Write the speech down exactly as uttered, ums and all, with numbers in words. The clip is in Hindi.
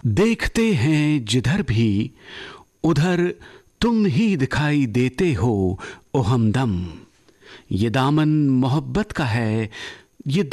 देखते हैं जिधर भी उधर तुम ही दिखाई देते हो ओ हमदम। ये दामन मोहब्बत का है, ये